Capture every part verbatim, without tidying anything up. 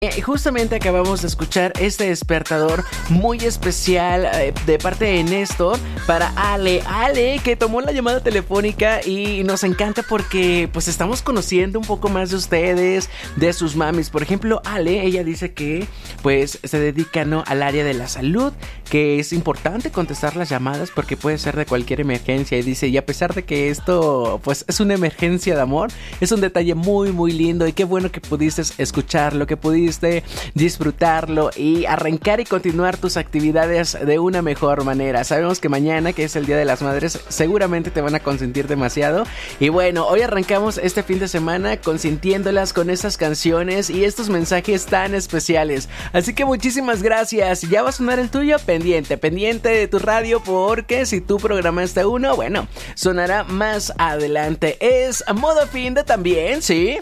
Eh, Justamente acabamos de escuchar este despertador muy especial eh, de parte de Néstor para Ale, Ale que tomó la llamada telefónica y nos encanta porque pues estamos conociendo un poco más de ustedes, de sus mamis. Por ejemplo, Ale, ella dice que pues se dedica, ¿no?, al área de la salud, que es importante contestar las llamadas porque puede ser de cualquier emergencia, y dice, y a pesar de que esto pues es una emergencia de amor, es un detalle muy muy lindo y qué bueno que pudiste escucharlo, que pudiste disfrutarlo y arrancar y continuar tus actividades de una mejor manera. Sabemos que mañana, que es el Día de las Madres, seguramente te van a consentir demasiado. Y bueno, hoy arrancamos este fin de semana consintiéndolas con estas canciones y estos mensajes tan especiales. Así que muchísimas gracias. Ya va a sonar el tuyo, pendiente, pendiente de tu radio, porque si tú programaste uno, bueno, sonará más adelante. Es a modo fin de también, ¿sí?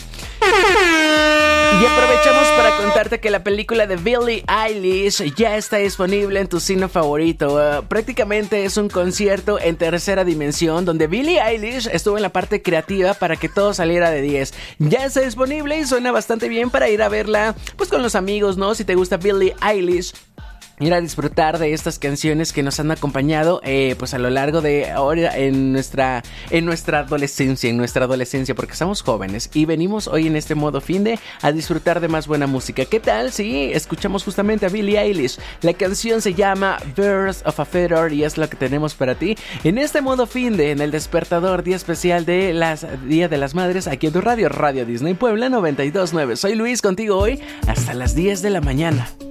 Y aprovechamos para contarte que la película de Billie Eilish ya está disponible en tu cine favorito. Uh, prácticamente es un concierto en tercera dimensión donde Billie Eilish estuvo en la parte creativa para que todo saliera de diez. Ya está disponible y suena bastante bien para ir a verla pues con los amigos, ¿no? Si te gusta Billie Eilish, ir a disfrutar de estas canciones que nos han acompañado eh, pues a lo largo de ahora en nuestra en nuestra adolescencia, en nuestra adolescencia, porque somos jóvenes y venimos hoy en este modo finde a disfrutar de más buena música. ¿Qué tal si escuchamos justamente a Billie Eilish? La canción se llama Birds of a Feather y es lo que tenemos para ti en este modo finde, en el despertador, día especial de las Día de las Madres, aquí en tu radio, Radio Disney Puebla noventa y dos punto nueve. Soy Luis, contigo hoy hasta las diez de la mañana.